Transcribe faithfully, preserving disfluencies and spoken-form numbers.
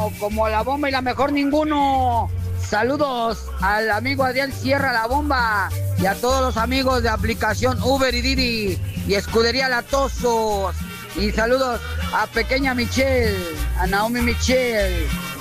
como, como la bomba y la mejor ninguno. Saludos al amigo Adrián Sierra, la bomba, y a todos los amigos de aplicación Uber y Didi y Escudería Latosos. Y saludos a pequeña Michelle, a Naomi Michelle.